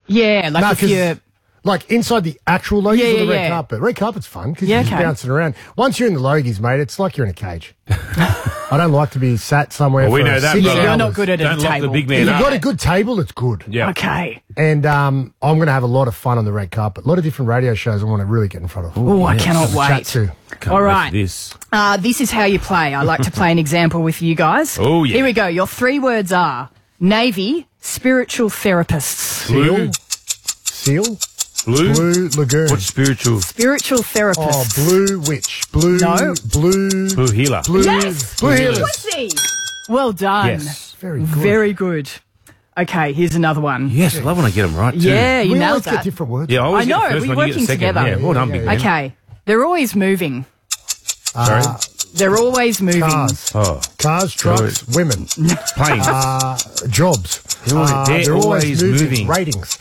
Yeah, like No, if 'cause, you're... like inside the actual Logies or the red yeah. carpet. Red carpet's fun because Yeah, you're just okay. bouncing around. Once you're in the Logies, mate, it's like you're in a cage. I don't like to be sat somewhere Well, we for know that, 6 brother. You're hours. not good at Don't a lock table. the big If man you've up. got a good table, it's good. Yeah. Okay. And I'm going to have a lot of fun on the red carpet. A lot of different radio shows I want to really get in front of. Oh, I cannot Chat wait. to. Can't All wait right. for This. This is how you play. I like to play an example with you guys. Oh, yeah. Here we go. Your 3 words are Navy, spiritual therapists. Blue. Seal? Blue. Blue Lagoon. What's spiritual? Spiritual Oh, therapists. Blue Witch. Blue. No. Blue. Blue healer. Blue. Yes! Blue Healers. Pussy. Well done. Yes. Very good. Very good. Okay, here's another one. Yes, I love when I get them right, too. Yeah, you We nailed always get that. different words. Yeah, I always I get the know, first we're one, you get the working second. together. Yeah, well done, big man. Okay, they're always moving. Sorry? They're always moving. Cars. Oh, Cars, trucks, women. planes. Jobs. They're always moving. Ratings.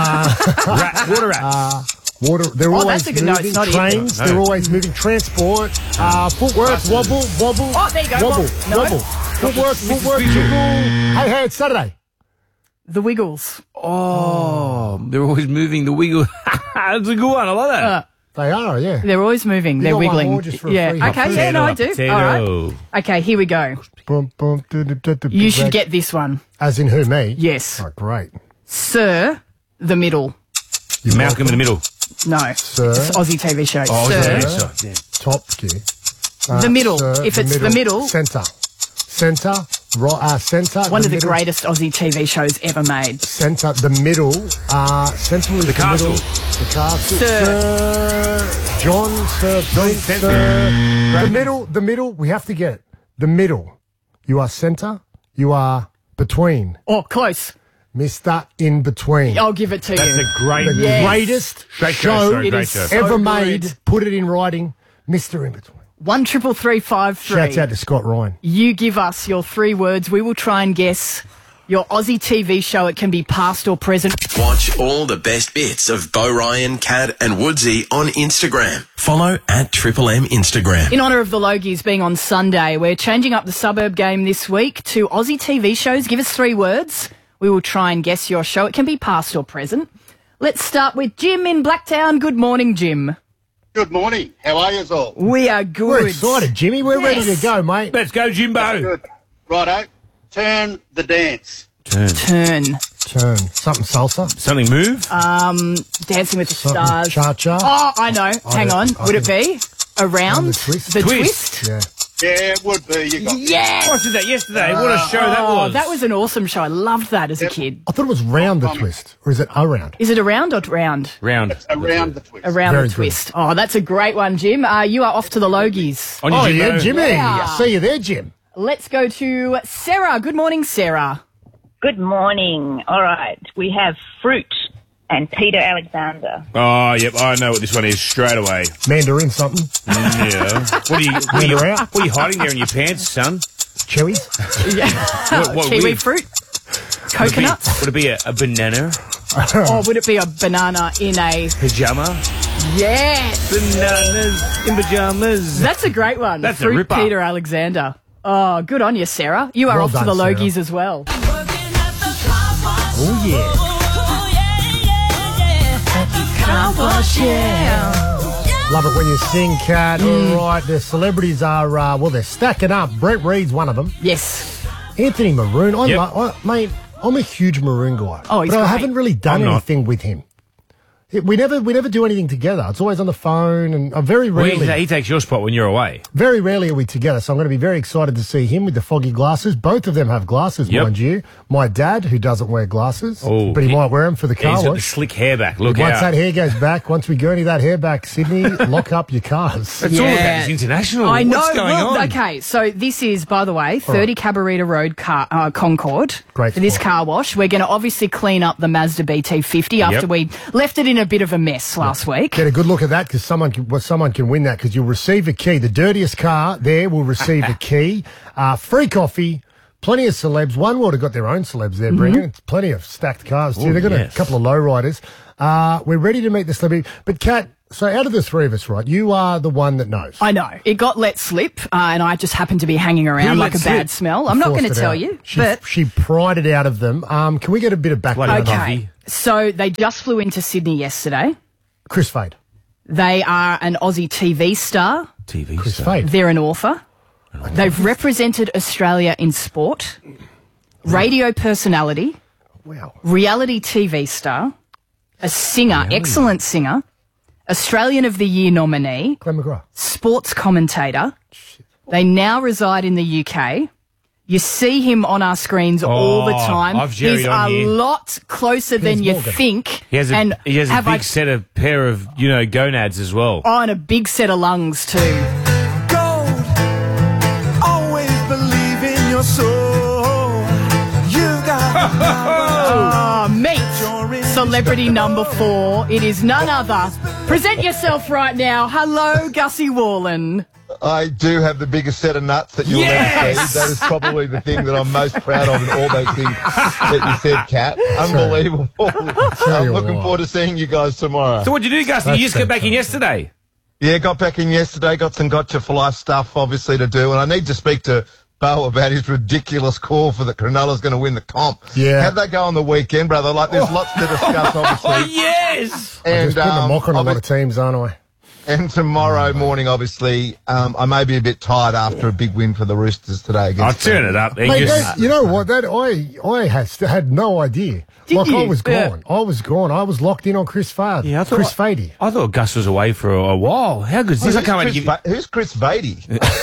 Water rats. Water. They're Oh, always that's a good- no, moving. it's not it. Trains. No. They're always moving. Transport. Footwork. Wobble. Wobble. Oh, there you go. Wobble. No. Wobble. Footwork. Jiggle. Hey, it's Saturday. The Wiggles. Oh, they're always moving the wiggle. That's a good one. I love that. They are, yeah. They're always moving. They're got one wiggling. more just for a Yeah. free Okay. Yeah. No, I do. Potato. All right. Okay. Here we go. Boom, boom, You should get this one. As in who, me? Yes. Oh, great. Sir, the middle. Malcolm in the middle. No. Sir. It's an Aussie TV show. Oh, Sir, yeah, sorry. Yeah. Top gear. the middle. Sir, If it's the middle, Centre. Centre. Centre. one of the middle. greatest Aussie TV shows ever made. Centre, the middle, central is the castle. middle. The castle. Sir. John, Sir, Prince, Sir. The middle, we have to get it. The middle. You are centre, you are between. Oh, close. Mr. In Between. I'll give it to That's you. a great, The Yes. greatest great show sorry, It great is show. so ever good. made. Put it in writing. Mr. In Between. 13353. Shouts out to Scott Ryan. You give us your 3 words. We will try and guess your Aussie TV show. It can be past or present. Watch all the best bits of Bo Ryan, Kat and Woodsy on Instagram. Follow at Triple M Instagram. In honour of the Logies being on Sunday, we're changing up the suburb game this week to Aussie TV shows. Give us 3 words. We will try and guess your show. It can be past or present. Let's start with Jim in Blacktown. Good morning, Jim. Good morning. How are you all? We are good. We're excited, Jimmy. We're ready to Yes. go, mate. Let's go, Jimbo. Good. Righto. Turn the dance. Turn. Turn. Turn. Something salsa. Something move? Dancing with the Something Stars. cha-cha. Oh, I know. Hang don't- on. I Would it don't- be around The twist. the Twist. twist? Yeah. Yeah, it would be. You got Yes. Watched that yesterday. What a show that Oh, was. that was an awesome show. I loved that as a kid. I thought it was round the twist. Or is it around? Is it around or round? round. around the twist. Around Very the good. twist. Oh, that's a great one, Jim. You are off to the Logies. On your Oh, Jimbo. yeah, Jimmy. Yeah. I see you there, Jim. Let's go to Sarah. Good morning, Sarah. Good morning. All right. We have Fruit and Peter Alexander. Oh, yep. I know what this one is straight away. Mandarin something. Yeah. What are you hiding there in your pants, son? Cherries. What Kiwi weird? fruit. Coconuts. Would it be a banana? Or would it be a banana in a... Pajama? Yes. Bananas in pajamas. That's a great one. That's a Fruit ripper. Peter Alexander. Oh, good on you, Sarah. You are Well off to done, the Sarah. Logies as well. Oh, yeah. Love it when you sing, Kat. All right, the celebrities are, they're stacking up. Brett Reed's one of them. Yes. Anthony Maroon. Yep. Mate, I'm a huge Maroon guy. Oh, he's but I great. haven't really done I'm not. anything with him. We never do anything together. It's always on the phone, and I'm very Well, rarely. he takes your spot when you're away. Very rarely are we together, so I'm going to be very excited to see him with the foggy glasses. Both of them have glasses, Yep. mind you. My dad, who doesn't wear glasses, Oh, but he might wear them for the car He's got the wash. slick hair back. Look Once out. that hair goes back, once we gurney that hair back, Sydney, lock up your cars. It's all about his international. I know. What's going Well, on? okay, so this is, by the way, 30 Cabarita Road, Concord. Great For this spot. car wash. We're going to obviously clean up the Mazda BT50 after Yep. we left it in a bit of a mess last week. Get a good look at that because someone can win that because you'll receive a key. The dirtiest car there will receive a key. Free coffee. Plenty of celebs. One World have got their own celebs there, bringing. It's plenty of stacked cars too. Oh, They've got yes. a couple of lowriders. We're ready to meet the celebrity. But Kat, So out of the three of us, right, you are the one that knows. I know. It got let slip, and I just happened to be hanging around like a let bad slip? smell. I'm not going to Forced it tell out. you, She, she pried it out of them. Can we get a bit of background? Bloody on okay. So they just flew into Sydney yesterday. Chris Fade. They are an Aussie TV star. TV Chris star. Fade. They're an author. They've represented Australia in sport, radio personality, Wow. reality TV star, a singer, excellent singer, Australian of the Year nominee, Glenn McGrath. sports commentator. They now reside in the UK. You see him on our screens all the time. I've Jerried He's on a here. lot closer than you Morgan. think. He has a, and he has a have big set of pair of, gonads as well. Oh, and a big set of lungs too. Gold, always believe in your soul. You got Oh, meet celebrity number 4. It is none other. Present yourself right now. Hello, Gussie Warland. I do have the biggest set of nuts that you'll ever see. That is probably the thing that I'm most proud of in all those things that you said, Kat. Unbelievable. I'm looking forward to seeing you guys tomorrow. So what'd you do, Gussie? You just got back in yesterday? Yeah, got back in yesterday, got some Gotcha for Life stuff, obviously, to do, and I need to speak to Bo about his ridiculous call for that Cronulla's going to win the comp. Yeah. How'd that go on the weekend, brother? Like, there's lots to discuss, obviously. Oh, yes! I'm And, just putting a mock on a lot obvi- of teams, aren't I? and tomorrow morning, obviously, I may be a bit tired after a big win for the Roosters today I'll against turn it up. Mate, you know what? That I had no idea. Did I you? was gone. I was gone. I was locked in on Chris Fade. Yeah, I thought- Chris Fade. I thought Gus was away for a while. How good is this? I can't wait to give Who's Chris Vady?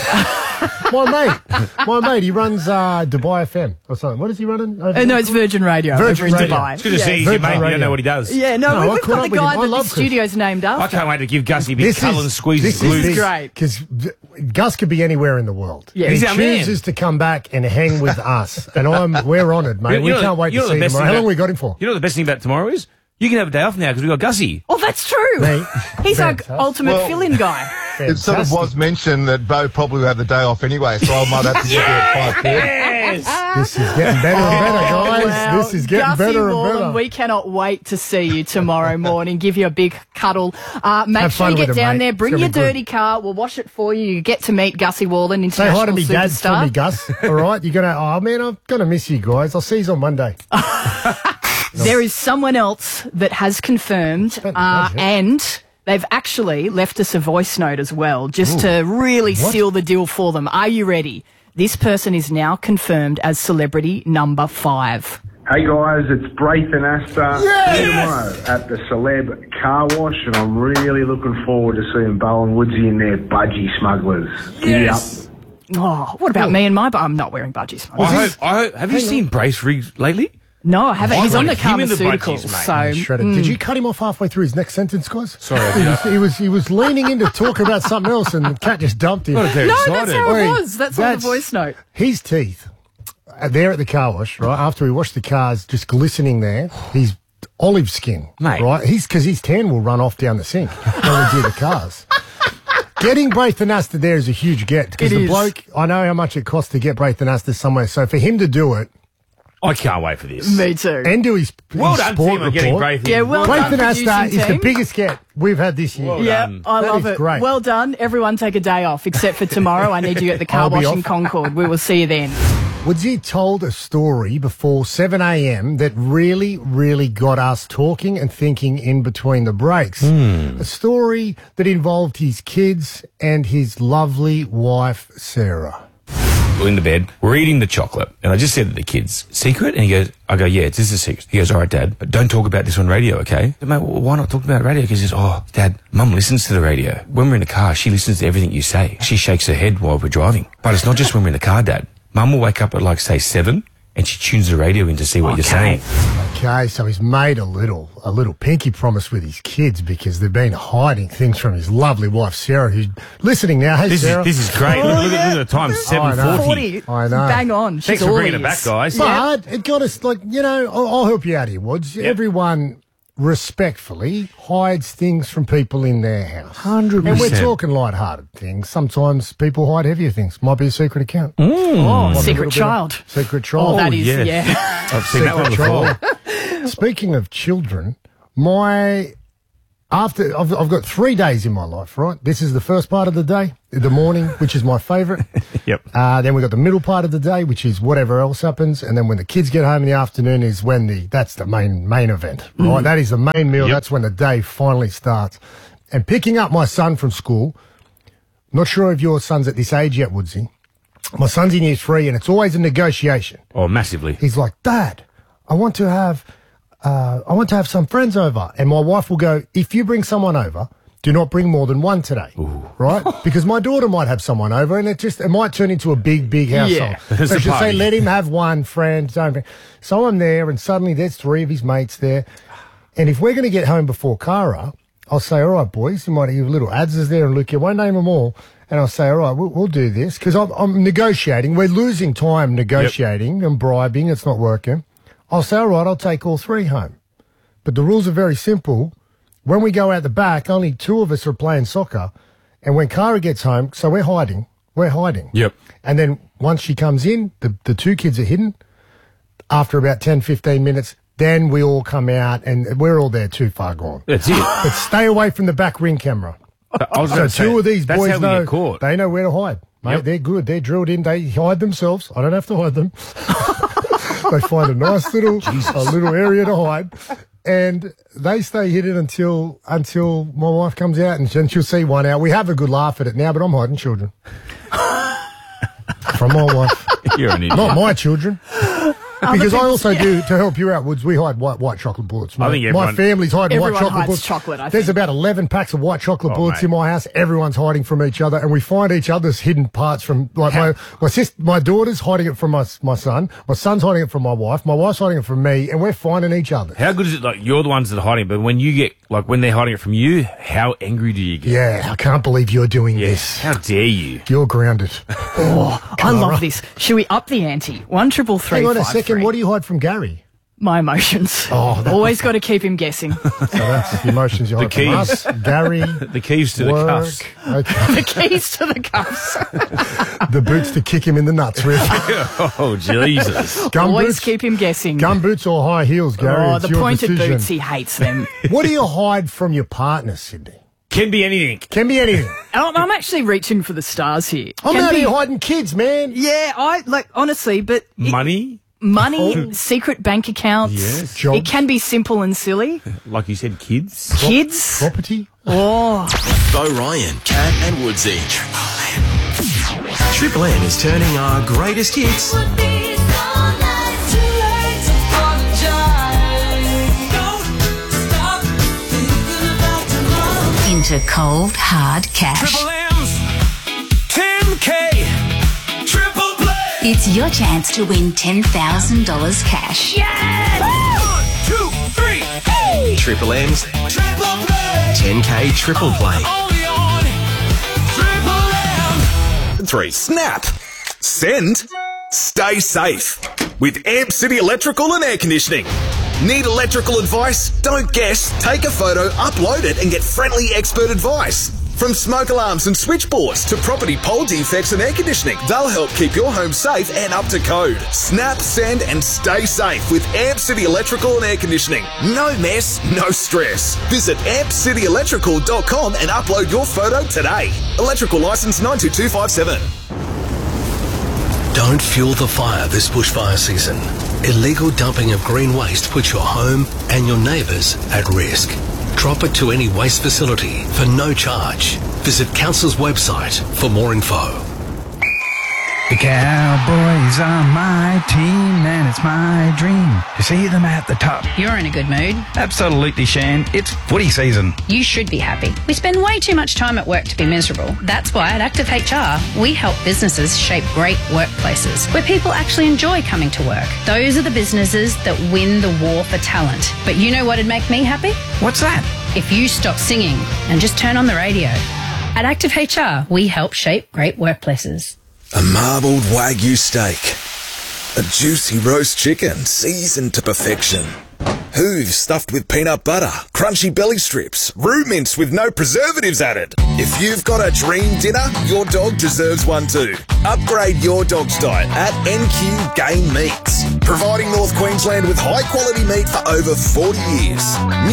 My mate, he runs Dubai FM or something. What is he running? No, it's Virgin Radio Virgin over in Radio. Dubai. It's good to see you, Virgin mate. You don't Radio. know what he does. Yeah, no, No, I we've caught got up the with guy him. I that love the Chris. studio's named after. I can't wait to give Gussie a big cull and squeeze his glue. is great. Because Gus could be anywhere in the world. Yeah. He He's our man. chooses to come back and hang with us, and we're honoured, mate. We can't wait to see him. How long we got him for? You know what the best thing about tomorrow is? You can have a day off now because we got Gussie. Oh, that's true. Mate, He's our fantastic. ultimate Well- fill-in guy. It sort of was mentioned that Bo probably will have the day off anyway, so I might have to give you at 5:30. Yes! This is getting better and better, guys. Wow. This is getting Gussie better and Warland, better. we cannot wait to see you tomorrow morning. Give you a big cuddle. Make Have sure fun you get with it, down mate. there. It's Bring gonna your be good. dirty car. We'll wash it for you. You get to meet Gussie Warland, Say international hi to me, Dad, for superstar. me, Gus. All right, you're gonna. Oh man, I'm gonna miss you guys. I'll see you on Monday. There is someone else that has confirmed, and they've actually left us a voice note as well, just to really seal the deal for them. Are you ready? This person is now confirmed as celebrity number 5. Hey guys, it's Braithen Astor tomorrow at the Celeb Car Wash, and I'm really looking forward to seeing Bo and Woodsy in their budgie smugglers. Giddy up. Oh, what about me and my... I'm not wearing budgies. I hope. Have you seen Brace Riggs lately? No, I haven't. I He's on the wanted him in the pharmaceuticals, budgies, mate. so... Shredded. Did you cut him off halfway through his next sentence, guys? Sorry, I did. He was leaning in to talk about something else, and the cat just dumped him. Got very No, excited. that's how Wait, it was. That's on the voice note. His teeth are there at the car wash, right? After we washed the cars, just glistening there. He's olive skin, Mate. right? Because his tan will run off down the sink when we do the cars. Getting Braithen Astor there is a huge get because It the is. bloke, I know how much it costs to get Braithen Astor somewhere. So for him to do it I can't wait for this. Me too. and do his Well done, sport team, on getting report, Braithen. Yeah, well done, Braithen Astor producing is the team. biggest get we've had this year. Well Yeah, done. I That love is it. great. Well done. Everyone take a day off, except for tomorrow. I need you at the car I'll be wash in off. Concord. We will see you then. Woodsy told a story before 7 a.m. that really, really got us talking and thinking in between the breaks. A story that involved his kids and his lovely wife, Sarah. We're in the bed, we're eating the chocolate, and I just said to the kids, secret? And I go, yeah, this is a secret. He goes, all right, Dad, but don't talk about this on radio, okay? I said, mate, well, why not talk about radio? Because he says, oh, Dad, Mum listens to the radio. When we're in the car, she listens to everything you say. She shakes her head while we're driving. But it's not just when we're in the car, Dad. Mum will wake up at like, say, 7, and she tunes the radio in to see what you're saying. Okay, so he's made a little pinky promise with his kids because they've been hiding things from his lovely wife, Sarah, who's listening now. Hey, Sarah. This is great. Look at the time, 7:40. I know. Bang on. She's Thanks for all bringing it ears. back, guys. But it got us, like, I'll help you out here, Woods. Everyone respectfully hides things from people in their house. 100%. And we're talking light-hearted things. Sometimes people hide heavier things. Might be a secret account. Oh, Might be a little secret bit of child. Secret child. Oh, that is, yes. yeah. I've seen that one Secret before. child. Speaking of children, my after I've got 3 days in my life, right? This is the first part of the day, the morning, which is my favourite. Yep. Then we've got the middle part of the day, which is whatever else happens. And then when the kids get home in the afternoon is when that's the main event, right? That is the main meal. Yep. That's when the day finally starts. And picking up my son from school, not sure if your son's at this age yet, Woodsy. My son's in year 3 and it's always a negotiation. Oh, massively. He's like, Dad, I want to have some friends over. And my wife will go, if you bring someone over, do not bring more than one today. Ooh. Right? Because my daughter might have someone over and it might turn into a big household. Yeah, So it's a she'll say, party. let him have one friend. So I'm there and suddenly there's 3 of his mates there. And if we're going to get home before Cara, I'll say, all right, boys, you might have little ads is there and Luke, you won't name them all. And I'll say, all right, we'll do this because I'm negotiating. We're losing time negotiating and bribing. It's not working. I'll say, all right, I'll take all 3 home. But the rules are very simple. When we go out the back, only 2 of us are playing soccer. And when Cara gets home, so we're hiding. Yep. And then once she comes in, the 2 kids are hidden. After about 10, 15 minutes, then we all come out and we're all there too far gone. That's it. But stay away from the back ring camera. I was So gonna say, 2 of these that's boys how we know get caught. they know where to hide, mate. Yep. They're good. They're drilled in. They hide themselves. I don't have to hide them. They find a nice little area to hide, and they stay hidden until my wife comes out and she'll see one out. We have a good laugh at it now, but I'm hiding children from my wife, You're an idiot. not my children. Because I also do, to help you out, Woods, we hide white chocolate bullets. I think my everyone- family's hiding white Everyone chocolate hides bullets. chocolate, I There's think. about 11 packs of white chocolate Oh, bullets mate. in my house. Everyone's hiding from each other, and we find each other's hidden parts from, like, my daughter's hiding it from my son, my son's hiding it from my wife's hiding it from me, and we're finding each other. How good is it? Like, you're the ones that are hiding, but when you get, like, when they're hiding it from you, how angry do you get? Yeah, I can't believe you're doing Yes. this. How dare you? You're grounded. I love this. Should we up the ante? 133. Hang on a second. What do you hide from Gary? My emotions. Oh, that- Always got to keep him guessing. So that's the emotions you hide from keys. us. Gary, The keys to the work, cuffs. okay, The keys to the cuffs. the boots to kick him in the nuts with. Oh, Jesus. Always Gumboots, keep him guessing. gumboots or high heels, Gary. Oh, It's the your pointed decision. boots, he hates them. What do you hide from your partner, Sydney? Can be anything. Can be anything. I'm actually reaching for the stars here. I'm Can out be- here hiding kids, man. Yeah, honestly, but Money? money, secret bank account. Yes. Jobs. It can be simple and silly. Like you said, kids? Kids. Property. Oh, Bo Ryan, Cat and Woodsy. Triple M is turning our greatest hits into cold, hard cash. Triple M's, 10K, triple play. It's your chance to win $10,000 cash. 1, 2, 3, hey. Triple M's Triple play. 10K triple play. Only on Triple M. 3. Snap. Send. Stay safe. With Amp City Electrical and Air Conditioning. Need electrical advice? Don't guess. Take a photo, upload it, and get friendly expert advice. From smoke alarms and switchboards to property pole defects and air conditioning, they'll help keep your home safe and up to code. Snap, send, and stay safe with Amp City Electrical and Air Conditioning. No mess, no stress. Visit ampcityelectrical.com and upload your photo today. Electrical license 92257. Don't fuel the fire this bushfire season. Illegal dumping of green waste puts your home and your neighbours at risk. Drop it to any waste facility for no charge. Visit Council's website for more info. The Cowboys are my team, and it's my dream to see them at the top. You're in a good mood. Absolutely, Shan. It's footy season. You should be happy. We spend way too much time at work to be miserable. That's why at Active HR, we help businesses shape great workplaces where people actually enjoy coming to work. Those are the businesses that win the war for talent. But you know what'd make me happy? What's that? If you stop singing and just turn on the radio. At Active HR, we help shape great workplaces. A marbled Wagyu steak. A juicy roast chicken seasoned to perfection. Hooves stuffed with peanut butter. Crunchy belly strips. Roux mince with no preservatives added. If you've got a dream dinner, your dog deserves one too. Upgrade your dog's diet at NQ Game Meats. Providing North Queensland with high quality meat for over 40 years. New store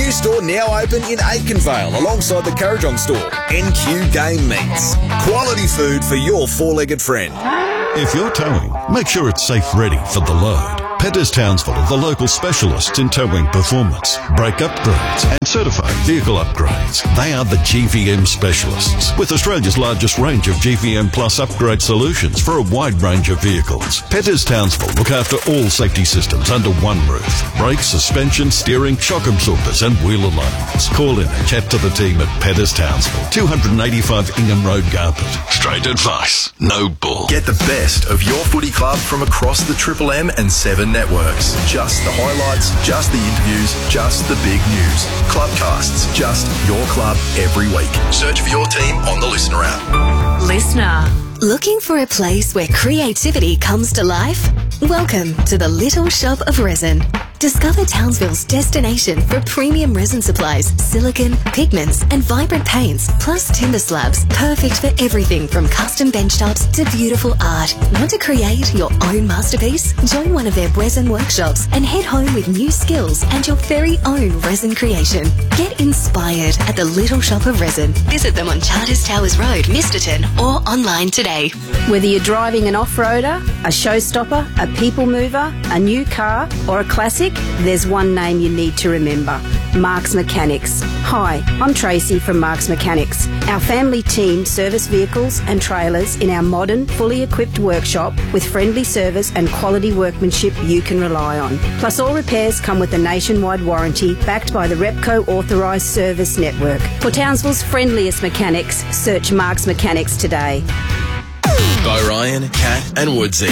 store now open in Aikenvale alongside the Currajong store. NQ Game Meats. Quality food for your four-legged friend. If you're towing, make sure it's safe ready for the load. Petters Townsville are the local specialists in towing performance, brake upgrades and certified vehicle upgrades. They are the GVM specialists with Australia's largest range of GVM Plus upgrade solutions for a wide range of vehicles. Petters Townsville look after all safety systems under one roof. Brakes, suspension, steering, shock absorbers and wheel alignments. Call in and chat to the team at Petters Townsville, 285 Ingham Road, Garbutt. Straight advice, no bull. Get the best of your footy club from across the Triple M and 7 networks. Just the highlights, just the interviews, just the big news. Clubcasts, just your club every week. Search for your team on the Listener app. Listener. Looking for a place where creativity comes to life? Welcome to the Little Shop of Resin. Discover Townsville's destination for premium resin supplies, silicone, pigments and vibrant paints, plus timber slabs, perfect for everything from custom benchtops to beautiful art. Want to create your own masterpiece? Join one of their resin workshops and head home with new skills and your very own resin creation. Get inspired at the Little Shop of Resin. Visit them on Charters Towers Road, Misterton, or online today. Whether you're driving an off-roader, a showstopper, a people mover, a new car or a classic, there's one name you need to remember: Mark's Mechanics. Hi, I'm Tracy from Mark's Mechanics. Our family team service vehicles and trailers in our modern, fully equipped workshop with friendly service and quality workmanship you can rely on. Plus, all repairs come with a nationwide warranty backed by the Repco authorised service network. For Townsville's friendliest mechanics, search Mark's Mechanics today. By Ryan, Kat and Woodsy.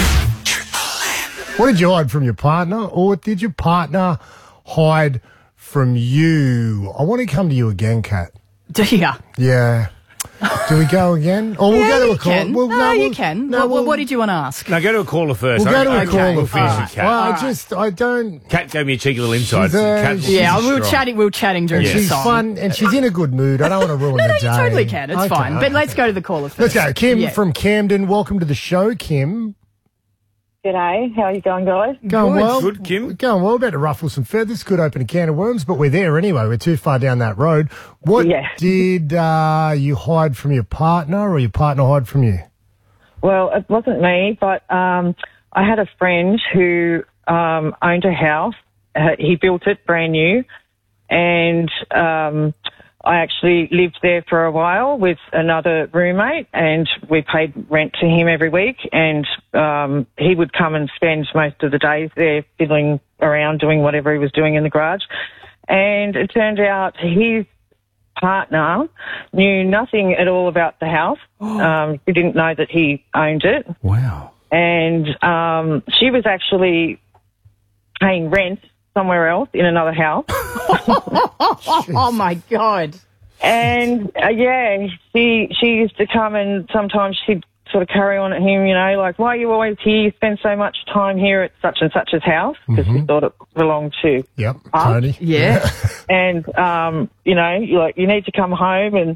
What did you hide from your partner, or did your partner hide from you? I want to come to you again, Kat. Do you? Yeah. Do we go again? Or we'll go to a call. Can. You can. No, what did you want to ask? No, go to a caller first. We'll go to a caller We'll finish first. with Kat. Well, I don't... Kat gave me a cheeky little insight. We were chatting during the She's song. fun and she's in a good mood. I don't want to ruin the day. You totally can. It's fine. But let's go to the caller first. Let's go. Kim from Camden. Welcome to the show, Kim. G'day. How are you going, guys? Going well. Good, Kim. Going well. About to ruffle some feathers. Could open a can of worms, but we're there anyway. We're too far down that road. What did you hide from your partner, or your partner hide from you? Well, it wasn't me, but I had a friend who owned a house. He built it brand new, and I actually lived there for a while with another roommate, and we paid rent to him every week, and he would come and spend most of the days there fiddling around doing whatever he was doing in the garage. And it turned out his partner knew nothing at all about the house. He didn't know that he owned it. Wow. And she was actually paying rent somewhere else in another house. Oh my God. And she used to come, and sometimes she'd sort of carry on at him, like, why are you always here? You spend so much time here at such and such's house, because we thought it belonged to us. Tony. Yeah. And, you need to come home. And,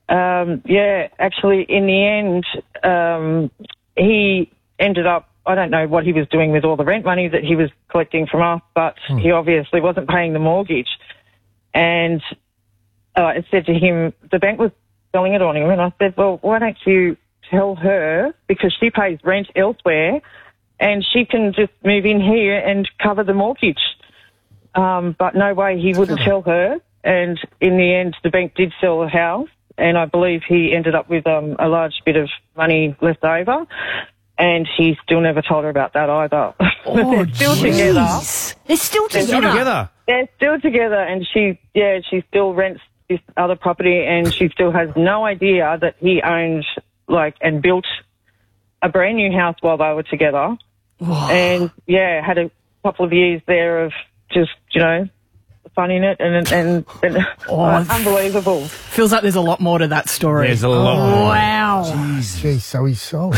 actually in the end, he ended up, I don't know what he was doing with all the rent money that he was collecting from us, but he obviously wasn't paying the mortgage. And I said to him, the bank was selling it on him, and I said, well, why don't you tell her, because she pays rent elsewhere, and she can just move in here and cover the mortgage. But no way, he wouldn't tell her. And in the end, the bank did sell the house, and I believe he ended up with a large bit of money left over. And he still never told her about that either. Oh, they're still together. They're still together. They're still together, and she still rents this other property, and she still has no idea that he owned, and built a brand new house while they were together. Wow. And had a couple of years there of just, fun in it, and unbelievable. Feels like there's a lot more to that story. There's a lot more. Wow. Jeez, so he's sold.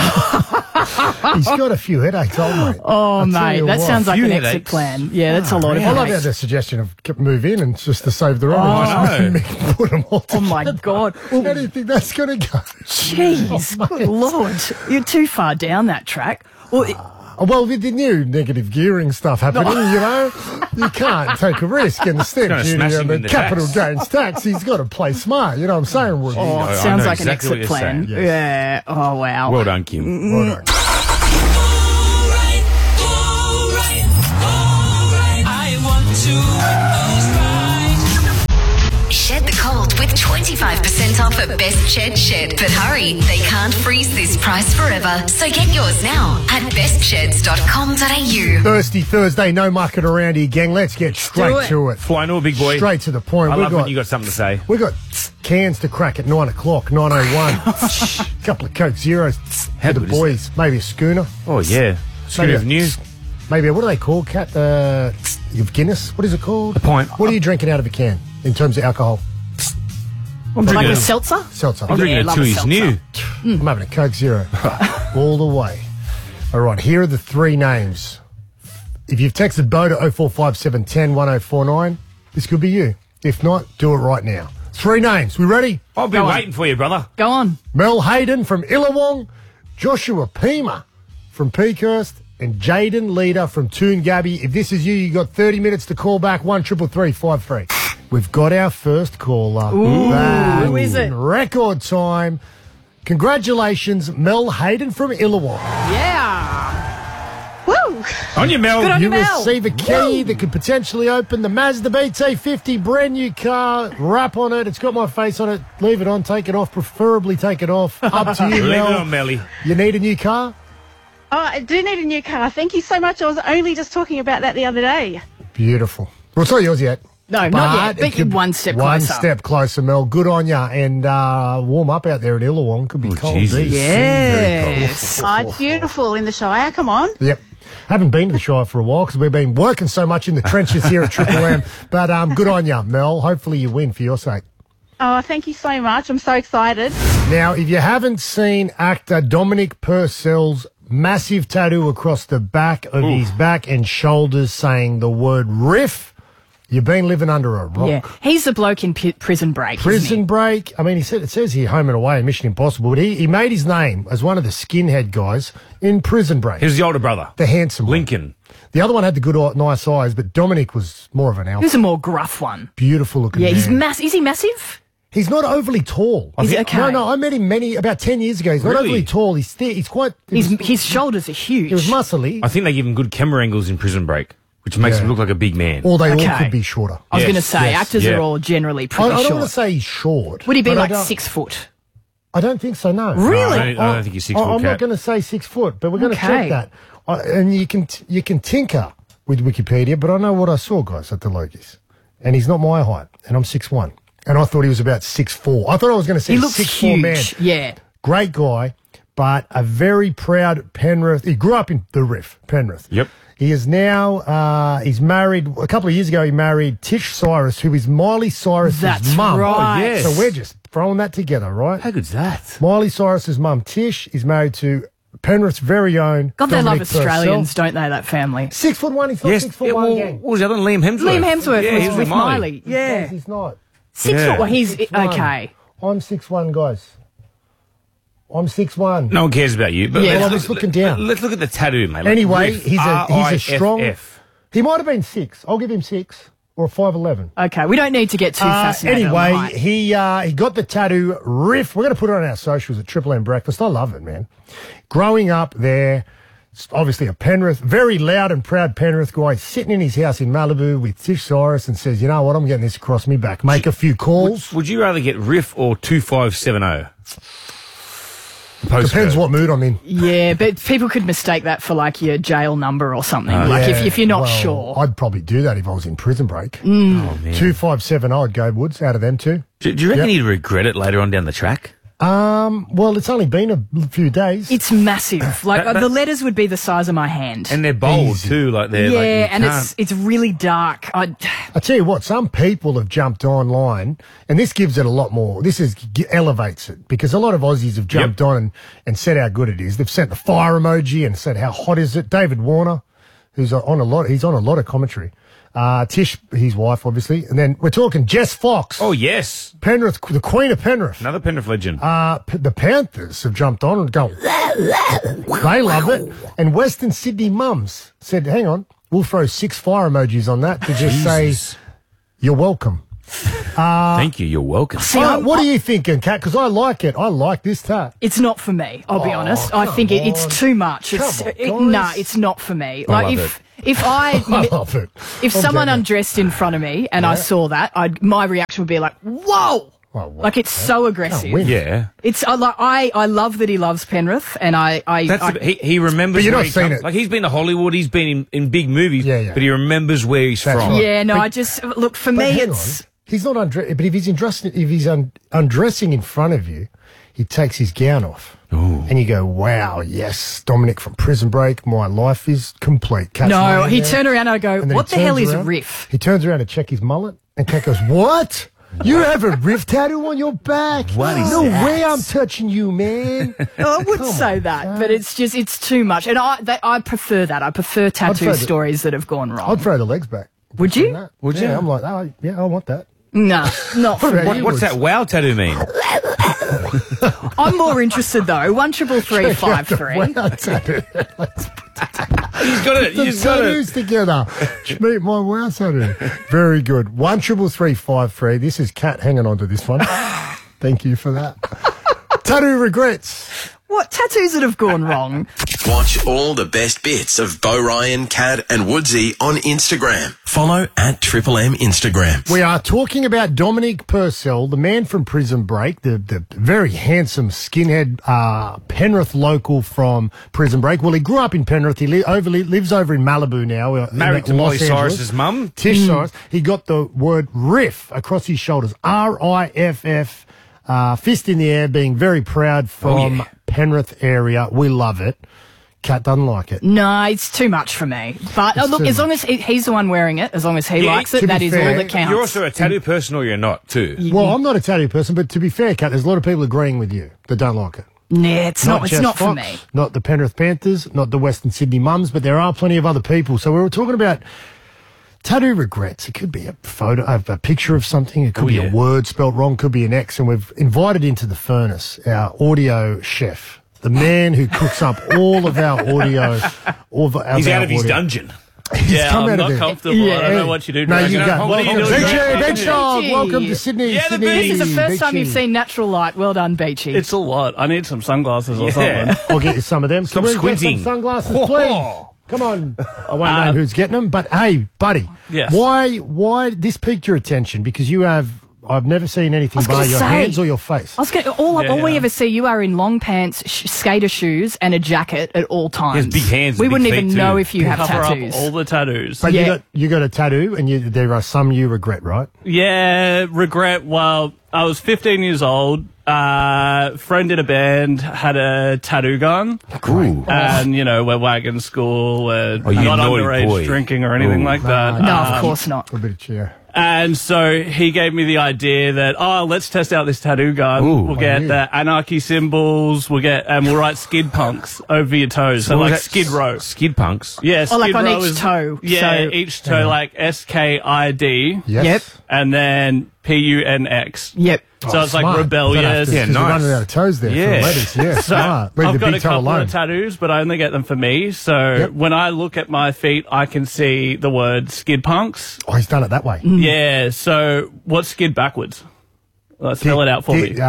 He's got a few headaches, old mate. Oh, mate, that sounds like an exit plan. Yeah, that's a lot of I love headaches. the suggestion of move in and just to save the rent. I Put them all Oh, my God. How do you think that's going to go? Jeez, good Lord. You're too far down that track. Well, Well, with the new negative gearing stuff happening, you can't take a risk in the stamp Gonna duty smash him and the in the capital tax. gains tax. He's got to play smart. You know what I'm saying, Woody? Oh, it I sounds know like exactly an exit what you're plan. saying. Yeah. Oh, wow. Well done, Kim. Well done. I want to. Shed the cold with 25% off at Best Shed. But hurry, they can't freeze this price forever. So get yours now at bestsheds.com.au. Thirsty Thursday, no mucking around here, gang. Let's get straight to it. Fly no, big boy. Straight to the point. I We've love when you got something to say. We've got cans to crack at 9 o'clock, 9:01. A couple of Coke Zeros How for the good is boys. Maybe a schooner. Oh, yeah. Schooner of news. Maybe, what do they call, Kat? Of Guinness? What is it called? A pint. What are you drinking out of a can in terms of alcohol? I'm drinking like a- a seltzer? Seltzer. I'm drinking a love a Tui's seltzer. new. I'm having a Coke Zero all the way. All right, here are the three names. If you've texted Bo to 045710 1049, this could be you. If not, do it right now. Three names. We ready? I'll be waiting for you, brother. Go on. Mel Hayden from Illawong, Joshua Pima from Peakhurst, and Jaden Leader from Toongabbie. If this is you, you got 30 minutes to call back 133353. We've got our first caller. Ooh, back who is it? in record time. Congratulations, Mel Hayden from Illawong. Yeah. Woo! On you, Mel. Good on You you, Mel. receive a key that could potentially open the Mazda BT50, brand new car. Wrap on it. It's got my face on it. Leave it on, take it off. Preferably take it off. Up to you, Leave Mel. it on, Melly. You need a new car? Oh, I do need a new car. Thank you so much. I was only just talking about that the other day. Beautiful. Well, it's not yours yet. No, not yet. it But could- one step One closer. step closer, Mel. Good on ya. And warm up out there at Illawong. Could be cold. Jesus. Deep. Yes. Oh, it's beautiful in the Shire. Come on. Yep. Haven't been to the Shire for a while because we've been working so much in the trenches here at Triple M. But good on ya, Mel. Hopefully you win for your sake. Oh, thank you so much. I'm so excited. Now, if you haven't seen actor Dominic Purcell's massive tattoo across the back of his back and shoulders saying the word riff, you've been living under a rock. Yeah. He's the bloke in Prison Break. isn't Prison Break. I mean, it says here Home and Away and Mission Impossible, but he made his name as one of the skinhead guys in Prison Break. He was the older brother. The handsome one. Lincoln. The other one had the good, nice eyes, but Dominic was more of an he? alpha. Who's a more gruff one? Beautiful looking Yeah, man. he's Is he massive? He's not overly tall. Is he okay? No, I met him about 10 years ago. He's not Really? overly tall. He's thick. He's quite... His shoulders are huge. He was muscly. I think they give him good camera angles in Prison Break, which makes Yeah. him look like a big man. Or they all Okay. could be shorter. I was Yes, going to say, yes, actors yeah. are all generally I pretty don't short. want to say he's short. Would he be but I like don't- 6 foot? I don't think so, no. Really? I don't think he's 6 foot, I'm not Kat. going to say 6 foot, but we're going to Okay. check that. And you can tinker with Wikipedia, but I know what I saw, guys, at the Logies. And he's not my height, and I'm 6'1". And I thought he was about 6'4". I thought I was going to say He looks 6'4" huge. man. Yeah. Great guy, but a very proud Penrith. He grew up in the Riff, Penrith. Yep. He is now, he's married, a couple of years ago, he married Tish Cyrus, who is Miley Cyrus's That's mum. right. Oh, yes. So we're just throwing that together, right? How good's that? Miley Cyrus's mum, Tish, is married to Penrith's very own God, they love Dominic Australians, Purcell. don't they, that family? 6'1", he's not Yes. 6'1", Yeah, well, gang. what was the other one? Liam Hemsworth. Liam Hemsworth Yeah, he was with Miley. Yeah. Guys, he's not. 6 Yeah. foot. Well, he's 6'1". okay. I'm 6'1", guys. I'm 6'1". No one cares about you. But Yeah. let's Well, I look- was looking down. Let's look at the tattoo, mate. Like Anyway, Riff, he's a strong... RIFF. He might have been 6. I'll give him 6 or a 5'11". Okay, we don't need to get too fascinated. on the Anyway, height. he got the tattoo riff. We're going to put it on our socials at Triple M Breakfast. I love it, man. Growing up there, obviously a Penrith, very loud and proud Penrith guy, sitting in his house in Malibu with Tish Cyrus and says, you know what, I'm getting this across me back. Make a few calls. Would you rather get Riff or 2570? Depends Postcode. what mood I'm in. Yeah, but people could mistake that for like your jail number or something. Like Yeah, if you're not well, sure. I'd probably do that if I was in Prison Break. Oh, man. 2570, I'd go Woods out of them two. Do you reckon Yep. he'd regret it later on down the track? Well, it's only been a few days. It's massive. Like That- the letters would be the size of my hand. And they're bold Easy. too, like they're yeah, like you and can't- it's really dark. I tell you what, some people have jumped online, and this gives it a lot more. Elevates it because a lot of Aussies have jumped on and said how good it is. They've sent the fire emoji and said how hot is it. David Warner, who's on a lot, he's on a lot of commentary. Tish, his wife, obviously. And then we're talking Jess Fox. Oh, yes. Penrith, the Queen of Penrith. Another Penrith legend. The Panthers have jumped on and gone, they love it. And Western Sydney mums said, hang on, we'll throw 6 fire emojis on that to just say, you're welcome. Thank you, you're welcome. See, what are you thinking, Kat? Because I like it. I like this tat. It's not for me, I'll be honest. I think it's too much. It's not for me. Like if I love it. If someone undressed in front of me and I saw that, my reaction would be like, whoa! Like it's so aggressive. Yeah. It's I love that he loves Penrith, and he remembers. But you're where not he seeing comes. it. Like he's been to Hollywood, he's been in big movies, but he remembers where he's from. right. Yeah, no, I just look for me. It's he's not undressing, but if he's undressing in front of you, he takes his gown off. Ooh. And you go, wow, yes, Dominic from Prison Break, my life is complete. Cat's no, laying he there. turned around and I go, And then what he the hell turns is around, Riff? He turns around to check his mullet, and Kat goes, what? You have a Riff tattoo on your back? What is no that? way I'm touching you, man. I would say that, but it's too much. And I prefer that. I prefer tattoo stories that have gone wrong. I'd throw the legs back. Would you? Would you? Yeah, I'm like, oh, yeah, I want that. No, not for me. What's that wow tattoo mean? I'm more interested though. 13353. He's got it. He's got it together. Meet my wow tattoo. Very good. 13353. This is Kat hanging on to this one. Thank you for that. Tattoo regrets. What tattoos that have gone wrong? Watch all the best bits of Bo Ryan, Kat and Woodsy on Instagram. Follow at Triple M Instagram. We are talking about Dominic Purcell, the man from Prison Break, the very handsome skinhead Penrith local from Prison Break. Well, he grew up in Penrith. He lives over in Malibu now. Married to Molly Cyrus's mum. Tish Cyrus. He got the word Riff across his shoulders. R-I-F-F. Fist in the air, being very proud from Penrith area. We love it. Kat doesn't like it. No, it's too much for me. But look, as long as he's the one wearing it, as long as he likes it, that is all that counts. You're also a tattoo person, or you're not too. Well, I'm not a tattoo person, but to be fair, Kat, there's a lot of people agreeing with you that don't like it. Yeah, it's not Jess for Fox, me. Not the Penrith Panthers, not the Western Sydney Mums, but there are plenty of other people. So we were talking about tattoo regrets. It could be a photo, a picture of something. It could be a word spelt wrong. Could be an X. And we've invited into the furnace our audio chef, the man who cooks up all of our audio. He's out of his dungeon. I'm not comfortable. I don't know what you do. No, you go. What are you doing? Beachy, welcome to Sydney. Yeah, Sydney. This is the first time you've seen natural light. Well done, Beachy. It's a lot. I need some sunglasses or something. I'll get you some of them. Stop Can we get squinting. some sunglasses, please? Come on. I won't know who's getting them, but hey, buddy. Yes. Why this piqued your attention? Because I've never seen anything by your hands or your face. I was going. All we ever see you are in long pants, skater shoes, and a jacket at all times. He has big hands. We and wouldn't big even feet know too. if you have Cover tattoos. up all the tattoos. But you got a tattoo, and there are some you regret, right? Yeah, regret. Well, I was 15 years old. Friend in a band had a tattoo gun. Ooh. And, we're wagon school. We're you not naughty underage boy. drinking or anything like that. No, of course not. A bit of cheer. And so he gave me the idea that, let's test out this tattoo gun. Ooh. We'll get the anarchy symbols. We'll write skid punks over your toes. So What like was that? skid row. Skid punks. Yeah, Oh, like skid on row each toe. Yeah, So- each toe, like SKID. Yes. Yep. And then PUNX. Yep. So it's like Smart. rebellious. Yeah, nice. You're running out of toes there Yeah. for letters. Yeah, So smart. Read I've the got a big toe couple alone. of tattoos, but I only get them for me. So when I look at my feet, I can see the word skid punks. Oh, he's done it that way. Yeah. So what's skid backwards? Spell it out for me.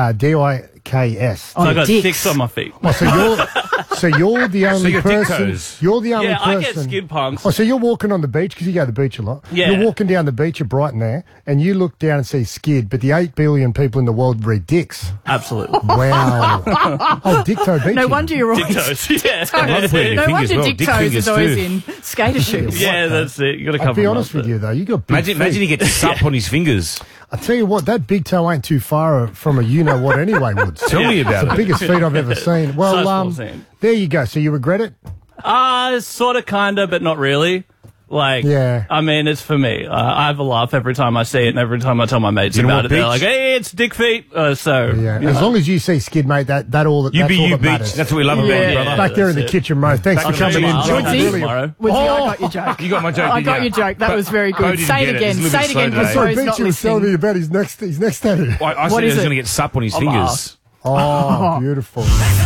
DIKS. So I got dicks. 6 on my feet. Oh, so you're the only you're dick person. toes. You're the only Yeah, person. I get skid punks. Oh, so you're walking on the beach because you go to the beach a lot. Yeah. You're walking down the beach at Brighton there, and you look down and see skid, but the 8 billion people in the world read dicks. Absolutely. Wow. Oh, dick toe beach. No wonder you're always. Dick toes. Yeah. No wonder well. Dick Dick Toes fingers is always too. in skater shoes. Yeah, that's it. You got to cover I'll be them honest up, with but- you though, you got big Imagine he feet. gets sup on his fingers. I tell you what, that big toe ain't too far from a you-know-what anyway, Woods. Tell me about It's the it. biggest feet I've ever seen. Well, Size 14. there you go. So you regret it? Sort of, kind of, but not really. Like, Yeah. I mean, it's for me. I have a laugh every time I see it, and every time I tell my mates You know about what, it, they're Beach? like, "Hey, it's dick feet." So Yeah. you As know. long as you see Skid, mate, that's all that matters. That's what we love about you, brother. Back there in the kitchen, mate. Thanks for coming in, John. Woodsy, Really- tomorrow. Woodsy, I got your joke. You got my joke. I didn't got you? your joke. That But was very Bo good. didn't Say get it again. It's a little Say bit it again slow because today. Sorry, Bo's not Beachy was telling listening. me about his next tattoo. I What said he is was it? going to get sup on his fingers. Oh, beautiful.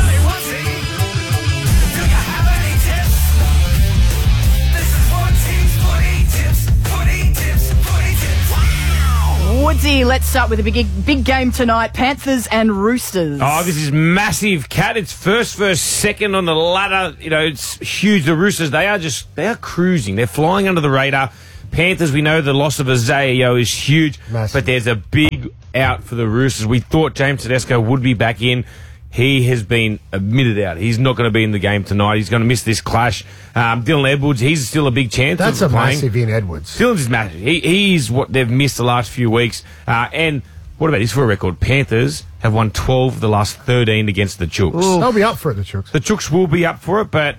Woodsy, let's start with a big game tonight. Panthers and Roosters. Oh, this is massive, Cat. It's first, second on the ladder. You know, it's huge. The Roosters, they are cruising. They're flying under the radar. Panthers, we know the loss of Isaiah Yeo is huge, but there's a big out for the Roosters. We thought James Tedesco would be back in. He has been admitted out. He's not going to be in the game tonight. He's going to miss this clash. Dylan Edwards, he's still a big chance That's of a playing. massive in Edwards. Dylan's is massive. He's what they've missed the last few weeks. And what about this for a record? Panthers have won 12 of the last 13 against the Chooks. They'll be up for it, the Chooks. The Chooks will be up for it, but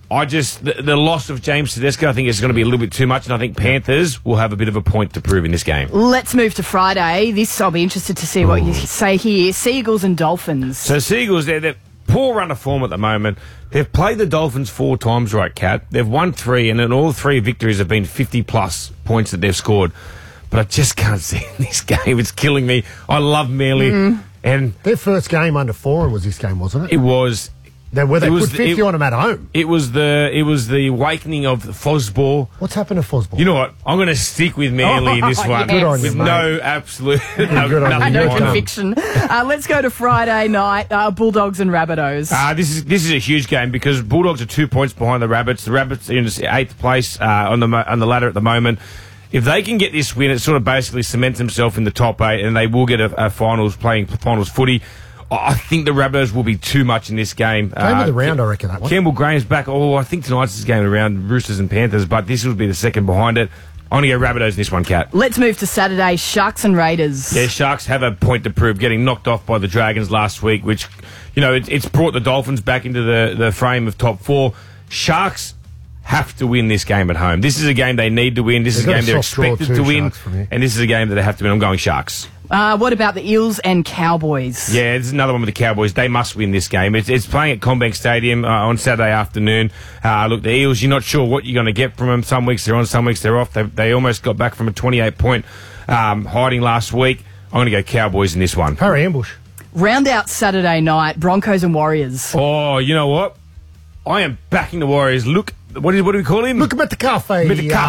the loss of James Tedesco, I think is going to be a little bit too much, and I think Panthers will have a bit of a point to prove in this game. Let's move to Friday. This, I'll be interested to see what you say here. Seagulls and Dolphins. So Seagulls, they're poor run of form at the moment. They've played the Dolphins 4 times, right, Kat? They've won 3, and in all 3 victories have been 50-plus points that they've scored. But I just can't see in this game. It's killing me. I love Manly. And their first game under Foran was this game, wasn't it? it was... They put 50 on them at home. It was the awakening of Fosball. What's happened to Fosball? You know what? I'm going to stick with Manly in this one. Good on you, with mate. no absolute... Good on you. nothing No going on. conviction. Let's go to Friday night. Bulldogs and Rabbitohs. This is a huge game because Bulldogs are 2 points behind the Rabbits. The Rabbits are in 8th place on the ladder at the moment. If they can get this win, it sort of basically cements themselves in the top 8, and they will get a finals footy. I think the Rabbitohs will be too much in this game. Game of the round, I reckon, that one. Campbell Graham's back. Oh, I think tonight's his game of the round, Roosters and Panthers, but this will be the second behind it. I'm going to go Rabbitohs in this one, Kat. Let's move to Saturday. Sharks and Raiders. Yeah, Sharks have a point to prove, getting knocked off by the Dragons last week, which, you know, it's brought the Dolphins back into the frame of top 4. Sharks have to win this game at home. This is a game they need to win. This is a game they're expected to win. And this is a game that they have to win. I'm going Sharks. What about the Eels and Cowboys? Yeah, there's another one with the Cowboys. They must win this game. It's playing at Combank Stadium on Saturday afternoon. Look, the Eels, you're not sure what you're going to get from them. Some weeks they're on, some weeks they're off. They almost got back from a 28-point hiding last week. I'm going to go Cowboys in this one. Harry Ambush. Round out Saturday night. Broncos and Warriors. Oh, you know what? I am backing the Warriors. Look, what do we call him? Look at the cafe.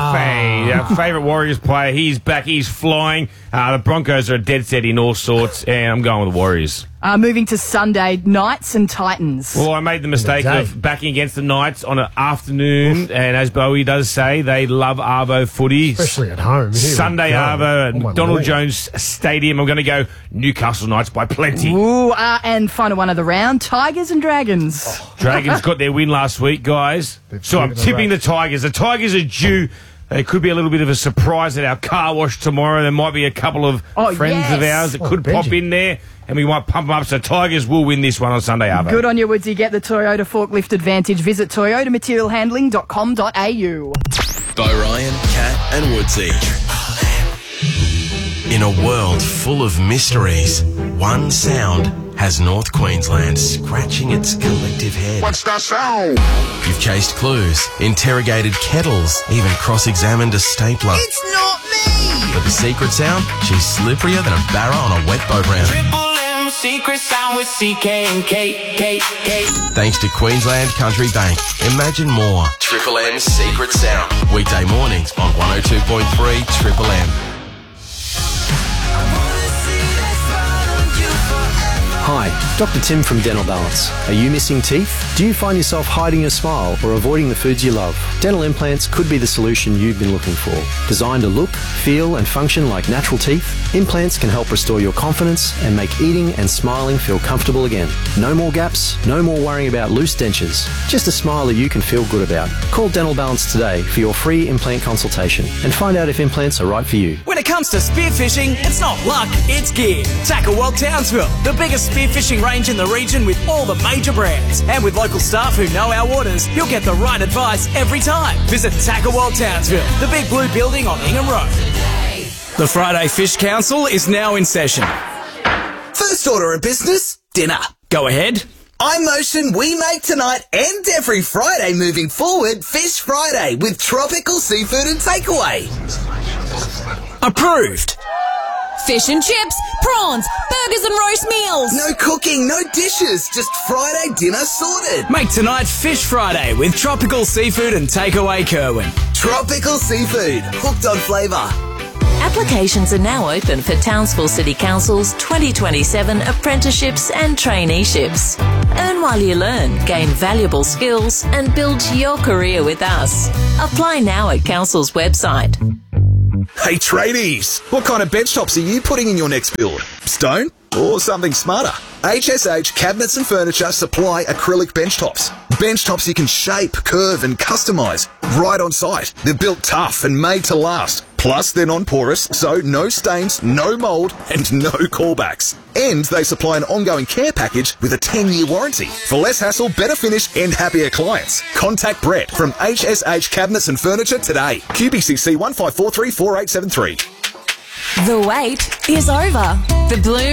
Our favourite Warriors player. He's back. He's flying. The Broncos are dead set in all sorts, and I'm going with the Warriors. Moving to Sunday, Knights and Titans. Well, I made the mistake of backing against the Knights on an afternoon, and as Bowie does say, they love Arvo footy. Especially at home. Here Sunday Arvo at Donald Jones Stadium. I'm going to go Newcastle Knights by plenty. Ooh, and final one of the round, Tigers and Dragons. Dragons got their win last week, guys. So I'm tipping the Tigers. The Tigers are due. It could be a little bit of a surprise at our car wash tomorrow. There might be a couple of friends of ours that could pop in there, and we might pump them up. So Tigers will win this one on Sunday, Arvo. Good on you, Woodsy. Get the Toyota forklift advantage. Visit toyotamaterialhandling.com.au. Bo Ryan, Cat and Woodsy. In a world full of mysteries, one sound has North Queensland scratching its collective head. What's that sound? You've chased clues, interrogated kettles, even cross-examined a stapler. It's not me! But the secret sound? She's slipperier than a barra on a wet boat round. Triple M secret sound with CK and K. Thanks to Queensland Country Bank. Imagine more. Triple M's secret sound. Weekday mornings on 102.3 Triple M. Hi, Dr. Tim from Dental Balance. Are you missing teeth? Do you find yourself hiding your smile or avoiding the foods you love? Dental implants could be the solution you've been looking for. Designed to look, feel and function like natural teeth, implants can help restore your confidence and make eating and smiling feel comfortable again. No more gaps, no more worrying about loose dentures. Just a smile that you can feel good about. Call Dental Balance today for your free implant consultation and find out if implants are right for you. When it comes to spearfishing, it's not luck, it's gear. Tackle World Townsville, the biggest spearfishing range in the region with all the major brands. And with local staff who know our waters, you'll get the right advice every time. Visit Tackle World Townsville, the big blue building on Ingham Road. The Friday Fish Council is now in session. First order of business, dinner. Go ahead. I motion we make tonight and every Friday moving forward Fish Friday with tropical seafood and takeaway. Approved. Fish and chips, prawns, burgers and roast meals. No cooking, no dishes, just Friday dinner sorted. Make tonight Fish Friday with tropical seafood and takeaway Kerwin. Tropical seafood, hooked on flavour. Applications are now open for Townsville City Council's 2027 apprenticeships and traineeships. Earn while you learn, gain valuable skills and build your career with us. Apply now at Council's website. Hey tradies, what kind of bench tops are you putting in your next build? Stone or something smarter? HSH Cabinets and Furniture supply acrylic bench tops. Bench tops you can shape, curve and customise right on site. They're built tough and made to last. Plus, they're non-porous, so no stains, no mould and no callbacks. And they supply an ongoing care package with a 10-year warranty. For less hassle, better finish and happier clients. Contact Brett from HSH Cabinets and Furniture today. QBCC 15434873. The wait is over. The Bloom